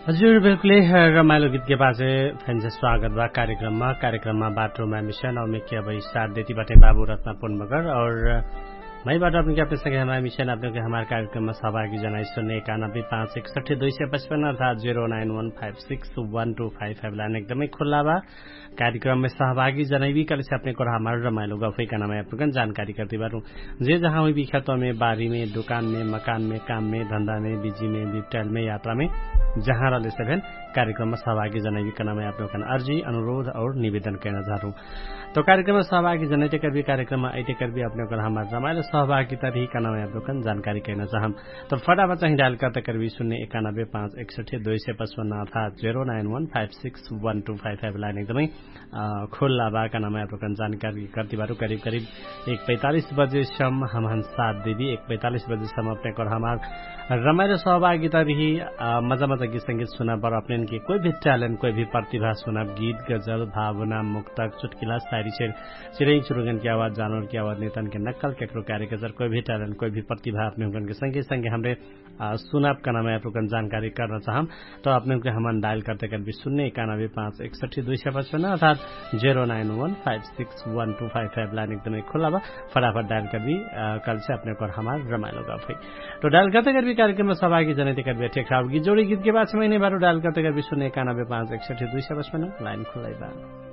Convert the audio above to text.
हजुर बिल्कुलै रमाइलो गीत के बाजे फ्यान्स स्वागत बा कार्यक्रममा बाटोमा मिशन और मैं क्या भाई साथ देती बाटे बाबू रत्ना पुन मगर और मैं बाटो अपने के अपने संगे हमारा मिशन अपने के हमारे कार्यक्रम में सहभागी जनाई 91 अर्थात 0915611255 लाइन एकदमै खुल्ला बा कार्यक्रम में सहभागी जनैवी कल से अपने को हमारे रमाइलो गफई का नाम है आपको जानकारी करती बारू जे जहाँ हुई भी खेतों में बारी में दुकान में मकान में काम में धंधा में बिजी में बिपटल में यात्रा में जहाँ रले सेभेन कार्यक्रम में सहभागी जनैवी का नाम है आप लोगों का अर्जी अनुरोध और निवेदन करना चाहूँ तो कार्यक्रम में सहभागी जनैते कर भी कार्यक्रम में आइते कर भी अपने को हमारे रमाइलो सहभागिता भी का नाम है आप लोग जानकारी करना चाहम तो फटाफट चाहिँ डायल करते कर भी 091561255 अर्थात 0915611255 लाइन एकदमै खुल्ला बा का नाम है आप लोग जानकारी करती बारू करीब 1:45 बजेसम्म हम साथ देवी 1:45 बजेसम्म अपने को हमार रमाइलो सहभागिता भी मजा गीत संगीत सुना पर अपने के कोई भी टैलेंट कोई भी प्रतिभा सुना गीत गजल भावना मुक्तक चुटकिला शायरी शेर चिड़ै चुरुगन की आवाज जानवर की आवाज नेतन के नक्कल केकरो कार्यक्रम कोई भी टैलेंट कोई भी प्रतिभा अपने उनके संगे हमरे सुनाब का नाम है आप जानकारी करना चाहम तो अपने उनके हम डायल करते कर भी 091561255 अर्थात 0915611255 लाइन एकदमै खुला बा फटाफट डायल कर भी कल से अपने को हमार रमाइलो गफई तो डायल करते कर भी कार्यक्रम में सहभागी जनाते कर बैठे खराब गीत जोड़ी गीत के बाद से महीने बार डायल करते कर भी 091561255 लाइन खुलाई बा